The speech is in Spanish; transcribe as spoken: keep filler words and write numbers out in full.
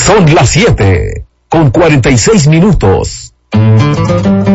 Son las siete con cuarenta y seis minutos.